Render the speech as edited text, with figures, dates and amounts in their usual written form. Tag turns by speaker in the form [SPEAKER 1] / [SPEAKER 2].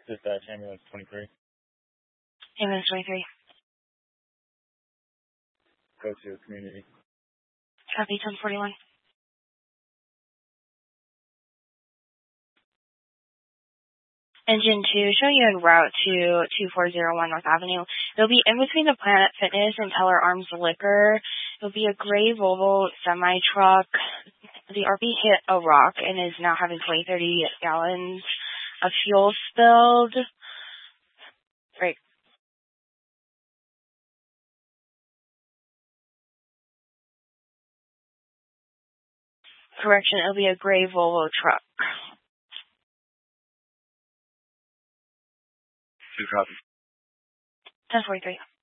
[SPEAKER 1] Dispatch, ambulance 23.
[SPEAKER 2] Ambulance 23.
[SPEAKER 1] Go to community.
[SPEAKER 2] Copy 1041. Engine 2, showing you en route to 2401 North Avenue. It'll be in between the Planet Fitness and Keller Arms Liquor. It'll be a gray Volvo semi-truck. The RV hit a rock and is now having 30 gallons of fuel spilled. Right. Correction, it'll be a gray Volvo truck.
[SPEAKER 1] 2 copies.
[SPEAKER 2] 1043.